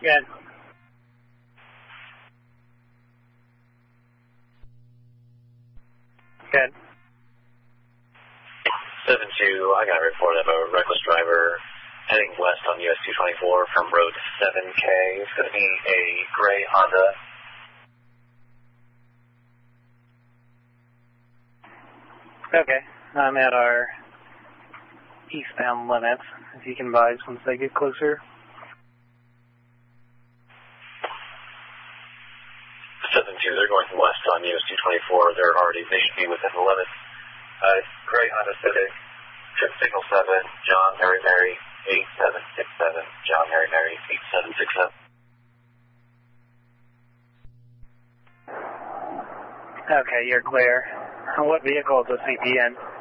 Good. 7-2, I got a report of a reckless driver heading west on US 224 from road 7K. It's going to be a gray Honda. Okay, I'm at our eastbound limits. If you can advise once they get closer. 7-2, they're going west on US 224. They should be within the limits. Gray Honda Civic, trip signal 7, John Mary Mary 8767, John Mary Mary 8767. Okay, you're clear. What vehicle is the CP in?